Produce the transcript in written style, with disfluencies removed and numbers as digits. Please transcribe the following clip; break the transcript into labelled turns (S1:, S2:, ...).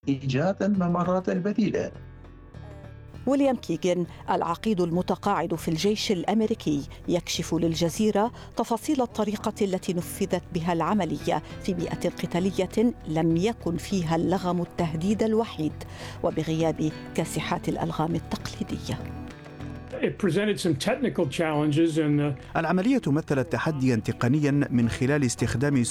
S1: إيجاد الممرات البديلة.
S2: ويليام كيغن العقيد المتقاعد في الجيش الأمريكي يكشف للجزيرة تفاصيل الطريقة التي نفذت بها العملية في بيئة قتالية لم يكن فيها اللغم التهديد الوحيد وبغياب كاسحات الألغام التقليدية.
S3: العملية مثلت تحدياً تقنياً من خلال استخدام